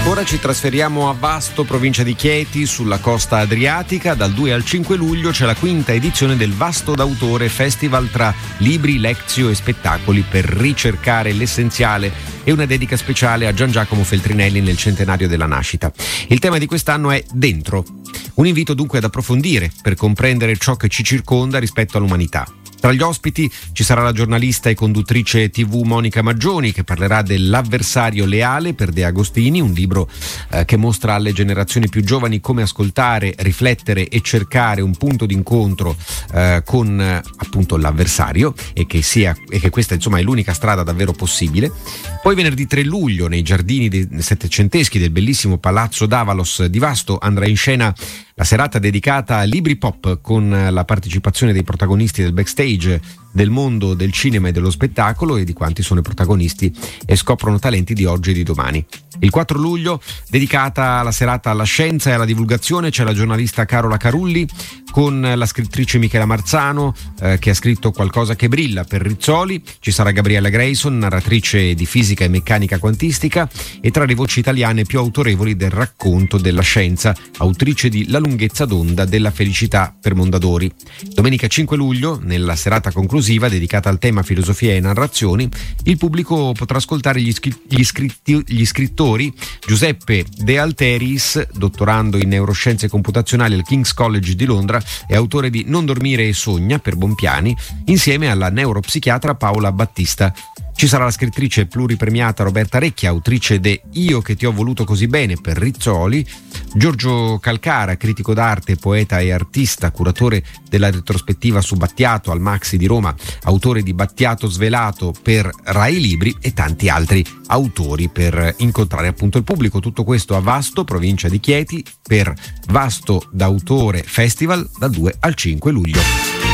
Ora ci trasferiamo a Vasto, provincia di Chieti, sulla costa adriatica. Dal 2 al 5 luglio c'è la quinta edizione del Vasto d'autore, festival tra libri, lezio e spettacoli per ricercare l'essenziale, e una dedica speciale a Gian Giacomo Feltrinelli nel centenario della nascita. Il tema di quest'anno è Dentro. Un invito dunque ad approfondire per comprendere ciò che ci circonda rispetto all'umanità. Tra gli ospiti ci sarà la giornalista e conduttrice TV Monica Maggioni, che parlerà dell'Avversario leale per De Agostini, un libro che mostra alle generazioni più giovani come ascoltare, riflettere e cercare un punto d'incontro con appunto l'avversario, e che questa insomma è l'unica strada davvero possibile. Poi venerdì 3 luglio nei giardini settecenteschi del bellissimo Palazzo d'Avalos di Vasto andrà in scena la serata dedicata a libri pop, con la partecipazione dei protagonisti del backstage del mondo del cinema e dello spettacolo e di quanti sono i protagonisti e scoprono talenti di oggi e di domani. Il 4 luglio, dedicata alla serata alla scienza e alla divulgazione, c'è la giornalista Carola Carulli con la scrittrice Michela Marzano, che ha scritto Qualcosa che brilla per Rizzoli. Ci sarà Gabriella Grayson, narratrice di fisica e meccanica quantistica e tra le voci italiane più autorevoli del racconto della scienza, autrice di La lunghezza d'onda della felicità per Mondadori. Domenica 5 luglio, nella serata conclusiva dedicata al tema filosofia e narrazioni, il pubblico potrà ascoltare gli scrittori Giuseppe De Alteris, dottorando in neuroscienze computazionali al King's College di Londra e autore di Non dormire e sogna per Bompiani, insieme alla neuropsichiatra Paola Battista. Ci sarà la scrittrice pluripremiata Roberta Recchia, autrice de Io che ti ho voluto così bene per Rizzoli, Giorgio Calcara, critico d'arte, poeta e artista, curatore della retrospettiva su Battiato al Maxi di Roma, autore di Battiato svelato per Rai Libri, e tanti altri autori per incontrare appunto il pubblico. Tutto questo a Vasto, provincia di Chieti, per Vasto d'autore Festival dal 2 al 5 luglio.